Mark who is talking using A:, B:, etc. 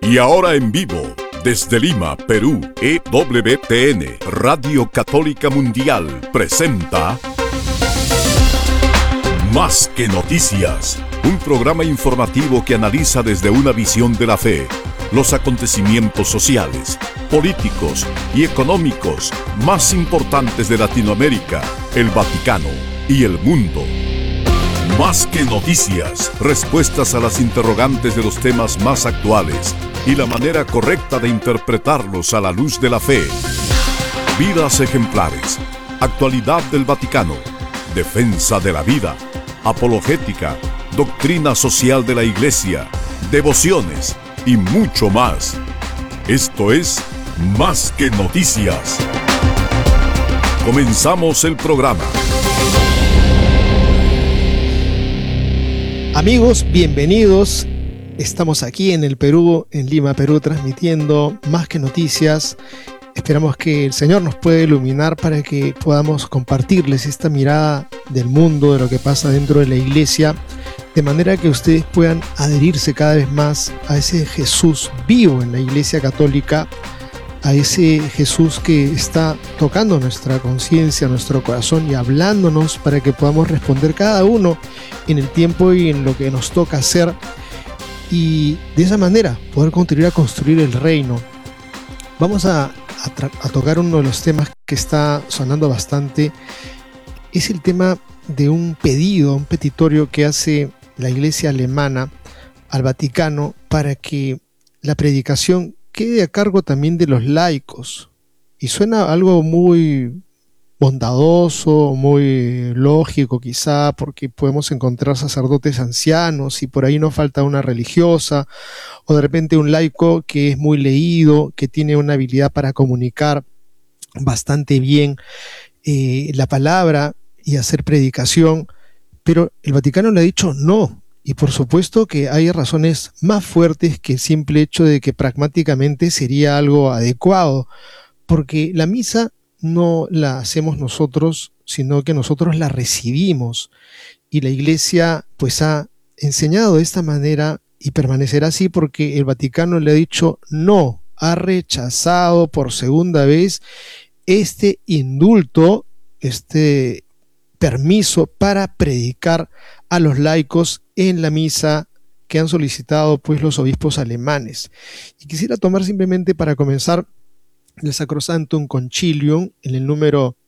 A: Y ahora en vivo, desde Lima, Perú, EWTN, Radio Católica Mundial, presenta Más que Noticias, un programa informativo que analiza desde una visión de la fe los acontecimientos sociales, políticos y económicos más importantes de Latinoamérica, el Vaticano y el mundo. Más que noticias, respuestas a las interrogantes de los temas más actuales y la manera correcta de interpretarlos a la luz de la fe. Vidas ejemplares, actualidad del Vaticano, defensa de la vida, apologética, doctrina social de la Iglesia, devociones y mucho más. Esto es Más que Noticias. Comenzamos el programa.
B: Amigos, bienvenidos. Estamos aquí en el Perú, en Lima, Perú, transmitiendo Más que Noticias. Esperamos que el Señor nos pueda iluminar para que podamos compartirles esta mirada del mundo, de lo que pasa dentro de la Iglesia, de manera que ustedes puedan adherirse cada vez más a ese Jesús vivo en la Iglesia Católica, a ese Jesús que está tocando nuestra conciencia, nuestro corazón y hablándonos para que podamos responder cada uno en el tiempo y en lo que nos toca hacer, y de esa manera poder contribuir a construir el reino. Vamos a tocar uno de los temas que está sonando bastante. Es el tema de un pedido, un petitorio que hace la Iglesia alemana al Vaticano para que la predicación quede a cargo también de los laicos. Y suena algo muy bondadoso, muy lógico quizá, porque podemos encontrar sacerdotes ancianos y por ahí no falta una religiosa, o de repente un laico que es muy leído, que tiene una habilidad para comunicar bastante bien la palabra y hacer predicación. Pero el Vaticano le ha dicho no, y por supuesto que hay razones más fuertes que el simple hecho de que pragmáticamente sería algo adecuado, porque la misa no la hacemos nosotros, sino que nosotros la recibimos, y la Iglesia pues ha enseñado de esta manera y permanecerá así porque el Vaticano le ha dicho no, ha rechazado por segunda vez este indulto, este permiso para predicar a los laicos en la misa que han solicitado pues los obispos alemanes. Y quisiera tomar simplemente para comenzar el Sacrosanctum Concilium en el número